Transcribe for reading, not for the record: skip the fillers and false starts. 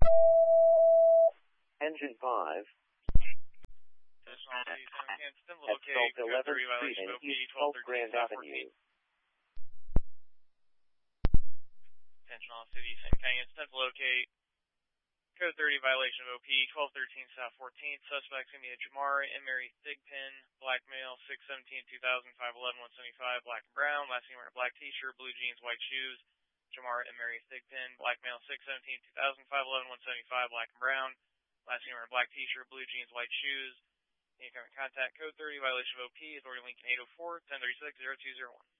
Engine 5. At Salt 11th Street and East 12th Grand Avenue. Attention all City, St. County, incident to locate. Code 30 violation of OP, 1213 South 14th. Suspects going to be Jamar and Mary Thigpen, black male, 6/17/2000, 5'11", 175, black and brown. Last name wearing a black t-shirt, blue jeans, white shoes. Jamar and Mary Thigpen, black male, 6/17/2000, 5'11", 175, black and brown. Last name wearing a black t-shirt, blue jeans, white shoes. Incoming contact, code 30 violation of OP, authority Lincoln 804, 1036-0201.